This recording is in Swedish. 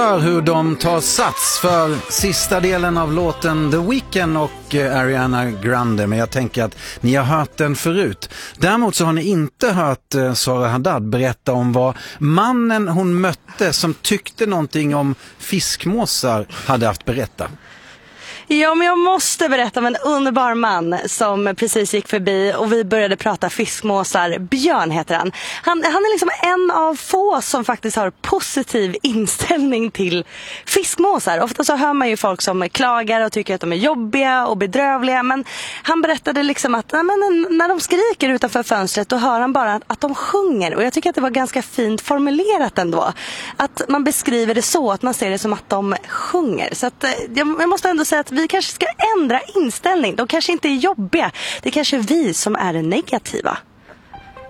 Hur de tar sats för sista delen av låten The Weeknd och Ariana Grande, men jag tänker att ni har hört den förut. Däremot så har ni inte hört Sara Haddad berätta om vad mannen hon mötte som tyckte någonting om fiskmåsar hade haft berätta. Ja, men jag måste berätta om en underbar man som precis gick förbi och vi började prata fiskmåsar. Björn heter han. Han är liksom en av få som faktiskt har positiv inställning till fiskmåsar. Ofta så hör man ju folk som klagar och tycker att de är jobbiga och bedrövliga. Men han berättade liksom att när de skriker utanför fönstret då hör han bara att de sjunger. Och jag tycker att det var ganska fint formulerat ändå. Att man beskriver det så att man ser det som att de sjunger. Så att, jag måste ändå säga att vi kanske ska ändra inställning. De kanske inte är jobbiga. Det är kanske vi som är negativa.